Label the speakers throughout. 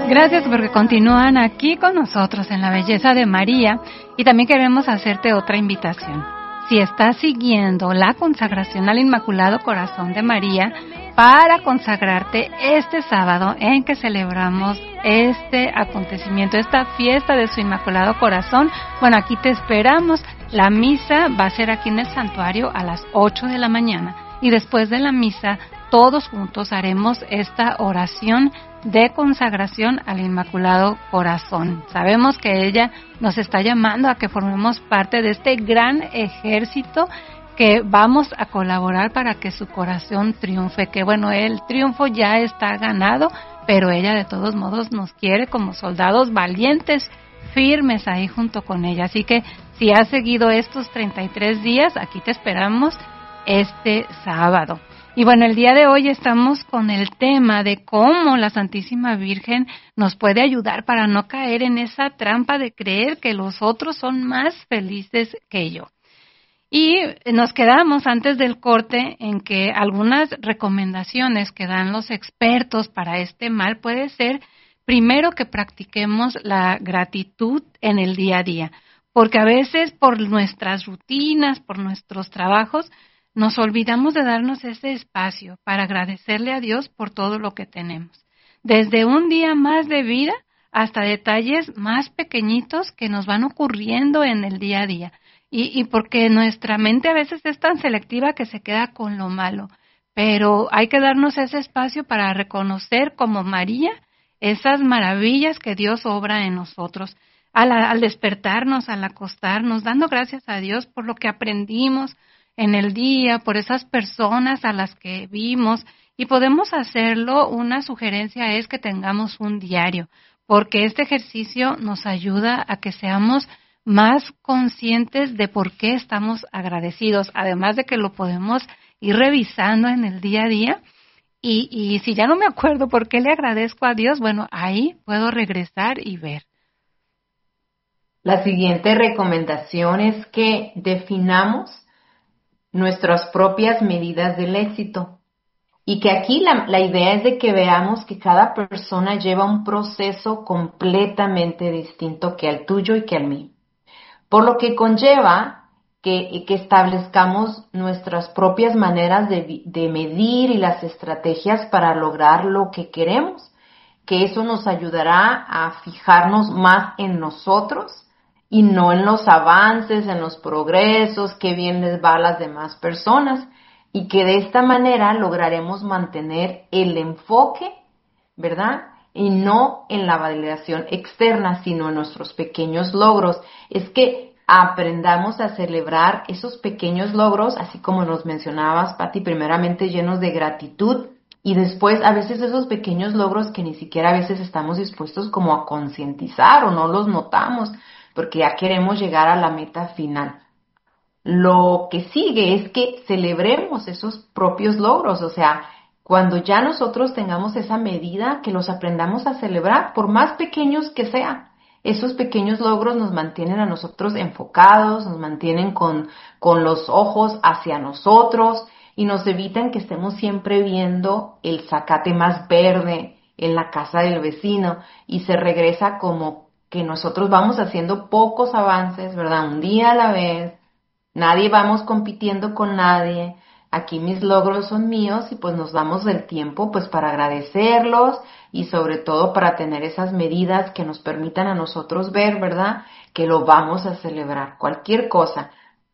Speaker 1: Gracias porque continúan aquí con nosotros en la belleza de María y también queremos hacerte otra invitación. Si estás siguiendo la consagración al Inmaculado Corazón de María para consagrarte este sábado en que celebramos este acontecimiento, esta fiesta de su Inmaculado Corazón, bueno, aquí te esperamos. La misa va a ser aquí en el santuario a las 8 de la mañana y después de la misa todos juntos haremos esta oración de consagración al Inmaculado Corazón. Sabemos que ella nos está llamando a que formemos parte de este gran ejército que vamos a colaborar para que su corazón triunfe, que bueno, el triunfo ya está ganado, pero ella de todos modos nos quiere como soldados valientes, firmes ahí junto con ella. Así que si has seguido estos 33 días, aquí te esperamos este sábado. Y bueno, el día de hoy estamos con el tema de cómo la Santísima Virgen nos puede ayudar para no caer en esa trampa de creer que los otros son más felices que yo. Y nos quedamos antes del corte en que algunas recomendaciones que dan los expertos para este mal puede ser, primero, que practiquemos la gratitud en el día a día, porque a veces por nuestras rutinas, por nuestros trabajos, nos olvidamos de darnos ese espacio para agradecerle a Dios por todo lo que tenemos. Desde un día más de vida hasta detalles más pequeñitos que nos van ocurriendo en el día a día. Y porque nuestra mente a veces es tan selectiva que se queda con lo malo. Pero hay que darnos ese espacio para reconocer como María esas maravillas que Dios obra en nosotros. Al despertarnos, al acostarnos, dando gracias a Dios por lo que aprendimos en el día, por esas personas a las que vimos, y podemos hacerlo. Una sugerencia es que tengamos un diario, porque este ejercicio nos ayuda a que seamos más conscientes de por qué estamos agradecidos, además de que lo podemos ir revisando en el día a día, y si ya no me acuerdo por qué le agradezco a Dios, bueno, ahí puedo regresar y ver.
Speaker 2: La siguiente recomendación es que definamos nuestras propias medidas del éxito. Y que aquí la idea es de que veamos que cada persona lleva un proceso completamente distinto que al tuyo y que al mío. Por lo que conlleva que establezcamos nuestras propias maneras de medir y las estrategias para lograr lo que queremos, que eso nos ayudará a fijarnos más en nosotros y no en los avances, en los progresos, qué bien les va a las demás personas, y que de esta manera lograremos mantener el enfoque, ¿verdad? Y no en la validación externa, sino en nuestros pequeños logros. Es que aprendamos a celebrar esos pequeños logros, así como nos mencionabas, Pati, primeramente llenos de gratitud, y después a veces esos pequeños logros que ni siquiera a veces estamos dispuestos como a concientizar o no los notamos, porque ya queremos llegar a la meta final. Lo que sigue es que celebremos esos propios logros, o sea, cuando ya nosotros tengamos esa medida, que los aprendamos a celebrar, por más pequeños que sean. Esos pequeños logros nos mantienen a nosotros enfocados, nos mantienen con los ojos hacia nosotros y nos evitan que estemos siempre viendo el zacate más verde en la casa del vecino, y se regresa como que nosotros vamos haciendo pocos avances, ¿verdad? Un día a la vez, nadie vamos compitiendo con nadie. Aquí mis logros son míos y pues nos damos el tiempo pues para agradecerlos y sobre todo para tener esas medidas que nos permitan a nosotros ver, ¿verdad? Que lo vamos a celebrar, cualquier cosa.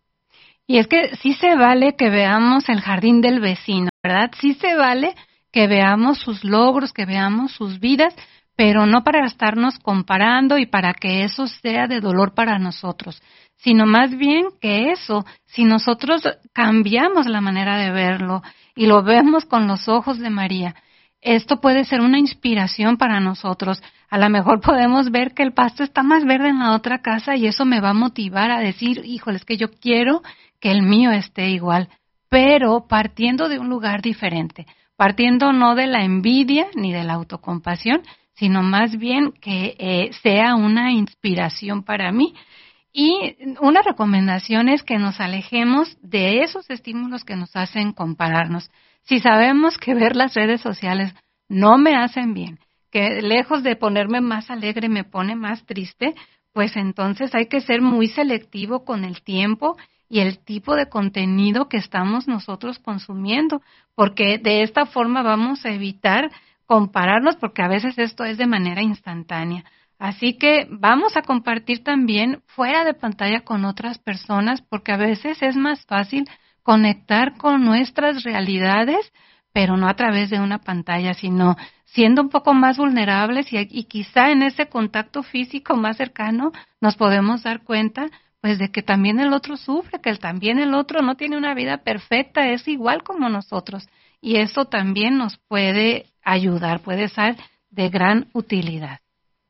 Speaker 1: Y es que sí se vale que veamos el jardín del vecino, ¿verdad? Sí se vale que veamos sus logros, que veamos sus vidas, pero no para estarnos comparando y para que eso sea de dolor para nosotros, sino más bien que eso, si nosotros cambiamos la manera de verlo y lo vemos con los ojos de María, esto puede ser una inspiración para nosotros. A lo mejor podemos ver que el pasto está más verde en la otra casa y eso me va a motivar a decir, híjole, es que yo quiero que el mío esté igual, pero partiendo de un lugar diferente, partiendo no de la envidia ni de la autocompasión, sino más bien que sea una inspiración para mí. Y una recomendación es que nos alejemos de esos estímulos que nos hacen compararnos. Si sabemos que ver las redes sociales no me hacen bien, que lejos de ponerme más alegre me pone más triste, pues entonces hay que ser muy selectivo con el tiempo y el tipo de contenido que estamos nosotros consumiendo, porque de esta forma vamos a evitar compararnos, porque a veces esto es de manera instantánea. Así que vamos a compartir también fuera de pantalla con otras personas, porque a veces es más fácil conectar con nuestras realidades, pero no a través de una pantalla, sino siendo un poco más vulnerables y quizá en ese contacto físico más cercano nos podemos dar cuenta pues de que también el otro sufre, que también el otro no tiene una vida perfecta, es igual como nosotros. Y eso también nos puede ayudar, puede ser de gran utilidad.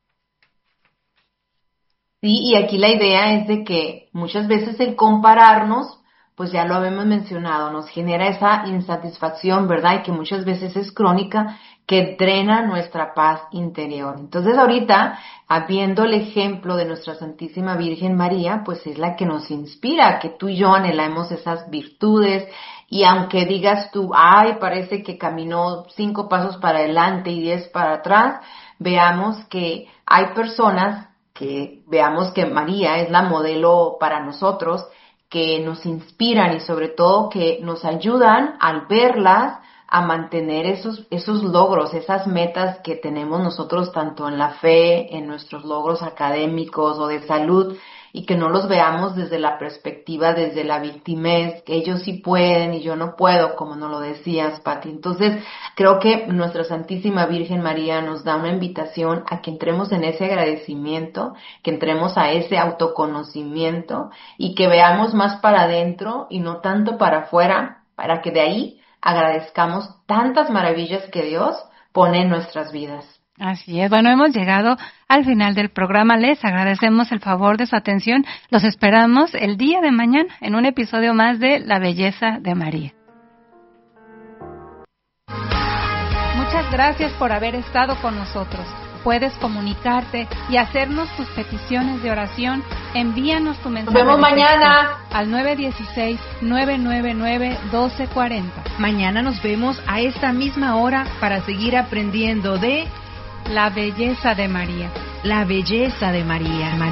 Speaker 2: Sí, y aquí la idea es de que muchas veces el compararnos, pues ya lo habíamos mencionado, nos genera esa insatisfacción, ¿verdad? Y que muchas veces es crónica, que drena nuestra paz interior. Entonces ahorita, viendo el ejemplo de nuestra Santísima Virgen María, pues es la que nos inspira, que tú y yo anhelamos esas virtudes, y aunque digas tú, ay, parece que caminó 5 pasos para adelante y 10 para atrás, veamos que hay personas que veamos que María es la modelo para nosotros, que nos inspiran y sobre todo que nos ayudan al verlas a mantener esos logros, esas metas que tenemos nosotros tanto en la fe, en nuestros logros académicos o de salud, y que no los veamos desde la perspectiva, desde la victimez, que ellos sí pueden y yo no puedo, como nos lo decías, Pati. Entonces, creo que nuestra Santísima Virgen María nos da una invitación a que entremos en ese agradecimiento, que entremos a ese autoconocimiento y que veamos más para adentro y no tanto para afuera, para que de ahí agradezcamos tantas maravillas que Dios pone en nuestras vidas.
Speaker 1: Así es. Bueno, hemos llegado al final del programa. Les agradecemos el favor de su atención. Los esperamos el día de mañana en un episodio más de La Belleza de María. Muchas gracias por haber estado con nosotros. Puedes comunicarte y hacernos tus peticiones de oración. Envíanos tu mensaje.
Speaker 2: Nos vemos mañana
Speaker 1: al 916-999-1240.
Speaker 3: Mañana nos vemos a esta misma hora para seguir aprendiendo de
Speaker 1: La Belleza de María.
Speaker 3: La Belleza de María.